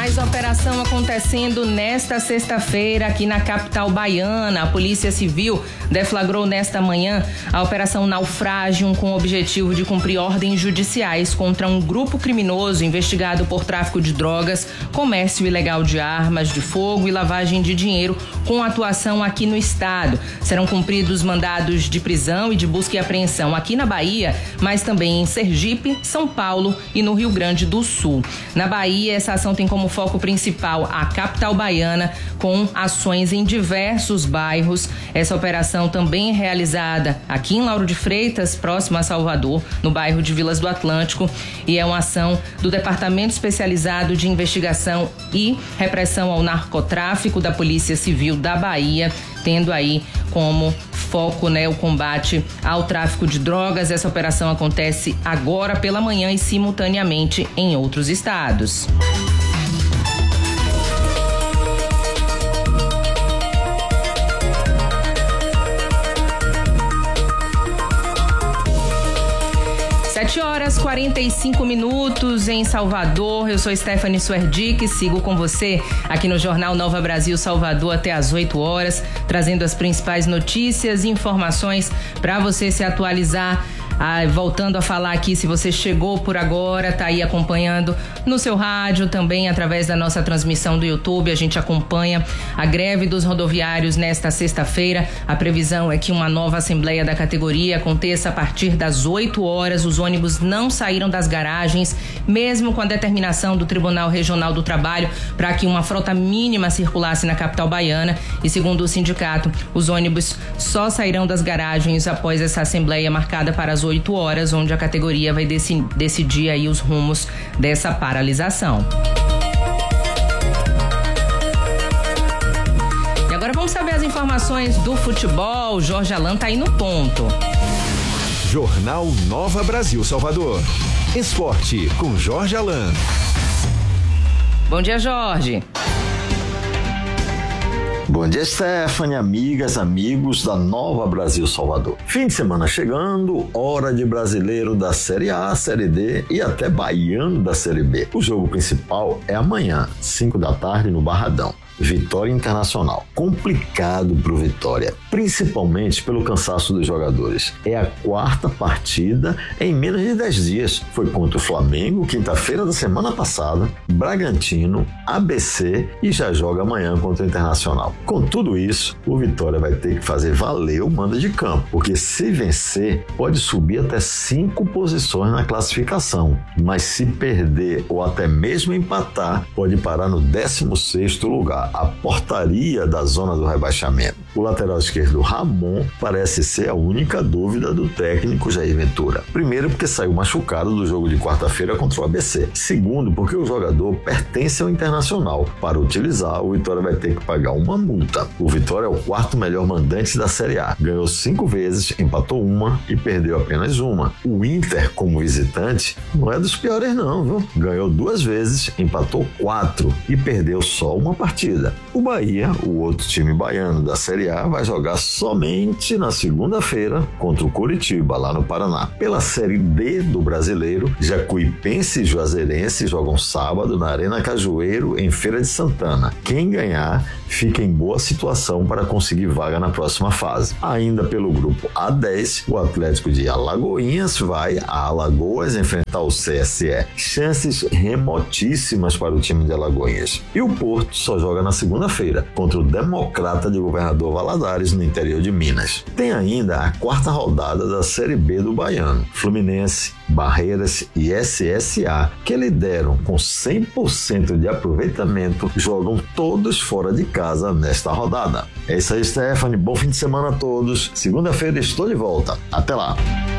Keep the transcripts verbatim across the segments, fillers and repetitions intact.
mais operação acontecendo nesta sexta-feira aqui na capital baiana. A Polícia Civil deflagrou nesta manhã a Operação Naufrágio com o objetivo de cumprir ordens judiciais contra um grupo criminoso investigado por tráfico de drogas, comércio ilegal de armas de fogo e lavagem de dinheiro, com atuação aqui no estado. Serão cumpridos mandados de prisão e de busca e apreensão aqui na Bahia, mas também em Sergipe, São Paulo e no Rio Grande do Sul. Na Bahia, essa ação tem como foco principal a capital baiana, com ações em diversos bairros. Essa operação também é realizada aqui em Lauro de Freitas, próximo a Salvador, no bairro de Vilas do Atlântico, e é uma ação do Departamento Especializado de Investigação e Repressão ao Narcotráfico da Polícia Civil da Bahia, tendo aí como foco, né, o combate ao tráfico de drogas. Essa operação acontece agora pela manhã e simultaneamente em outros estados. sete horas e quarenta e cinco minutos em Salvador. Eu sou Stephanie Suerdick, sigo com você aqui no Jornal Nova Brasil Salvador até às oito horas, trazendo as principais notícias e informações para você se atualizar. Ah, voltando a falar aqui, se você chegou por agora, tá aí acompanhando no seu rádio, também através da nossa transmissão do YouTube, a gente acompanha a greve dos rodoviários nesta sexta-feira. A previsão é que uma nova assembleia da categoria aconteça a partir das oito horas. Os ônibus não saíram das garagens, mesmo com a determinação do Tribunal Regional do Trabalho para que uma frota mínima circulasse na capital baiana. E segundo o sindicato, os ônibus só sairão das garagens após essa assembleia marcada para as oito horas, onde a categoria vai deci- decidir aí os rumos dessa paralisação. E agora vamos saber as informações do futebol. Jorge Alan tá aí no ponto. Jornal Nova Brasil Salvador. Esporte com Jorge Alan. Bom dia, Jorge. Bom dia, Stephanie, amigas, amigos da Nova Brasil Salvador. Fim de semana chegando, hora de brasileiro da Série A, Série D e até baiano da Série B. O jogo principal é amanhã, cinco da tarde, no Barradão. Vitória Internacional. Complicado pro Vitória, principalmente pelo cansaço dos jogadores. É a quarta partida em menos de dez dias. Foi contra o Flamengo, quinta-feira da semana passada, Bragantino, A B C e já joga amanhã contra o Internacional. Com tudo isso, o Vitória vai ter que fazer valer o mando de campo, porque se vencer, pode subir até cinco posições na classificação, mas se perder ou até mesmo empatar, pode parar no décimo sexto lugar, a portaria da zona do rebaixamento. O lateral esquerdo Ramon parece ser a única dúvida do técnico Jair Ventura. Primeiro, porque saiu machucado do jogo de quarta-feira contra o A B C. Segundo, porque o jogador pertence ao Internacional. Para utilizar, o Vitória vai ter que pagar uma multa. O Vitória é o quarto melhor mandante da Série A. Ganhou cinco vezes, empatou uma e perdeu apenas uma. O Inter, como visitante, não é dos piores não, viu? Ganhou duas vezes, empatou quatro e perdeu só uma partida. O Bahia, o outro time baiano da Série A, vai jogar somente na segunda-feira contra o Coritiba, lá no Paraná. Pela Série D do Brasileiro, Jacuipense e Juazeirense jogam sábado na Arena Cajueiro, em Feira de Santana. Quem ganhar fica em boa situação para conseguir vaga na próxima fase. Ainda pelo grupo A dez, o Atlético de Alagoinhas vai a Alagoas enfrentar o C S E. Chances remotíssimas para o time de Alagoinhas. E o Porto só joga na segunda-feira contra o Democrata de Governador Valadares, no interior de Minas. Tem ainda a quarta rodada da Série B do Baiano. Fluminense, Barreiras e S S A, que lideram com cem por cento de aproveitamento, jogam todos fora de casa nesta rodada. É isso aí, Stephanie. Bom fim de semana a todos. Segunda-feira estou de volta. Até lá.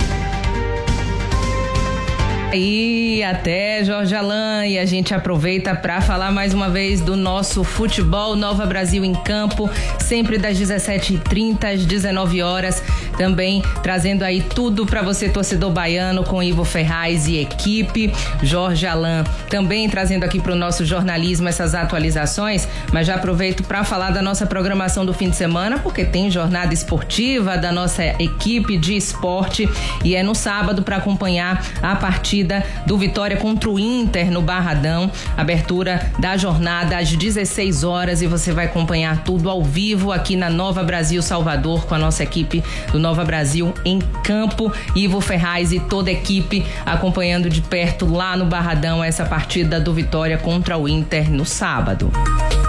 E até, Jorge Alan, e a gente aproveita para falar mais uma vez do nosso futebol Nova Brasil em Campo, sempre das dezessete e trinta às dezenove horas, também trazendo aí tudo para você, torcedor baiano, com Ivo Ferraz e equipe. Jorge Alan também trazendo aqui para o nosso jornalismo essas atualizações, mas já aproveito para falar da nossa programação do fim de semana, porque tem jornada esportiva da nossa equipe de esporte, e é no sábado para acompanhar a partida partida do Vitória contra o Inter no Barradão. Abertura da jornada às dezesseis horas e você vai acompanhar tudo ao vivo aqui na Nova Brasil Salvador com a nossa equipe do Nova Brasil em campo. Ivo Ferraz e toda a equipe acompanhando de perto lá no Barradão essa partida do Vitória contra o Inter no sábado.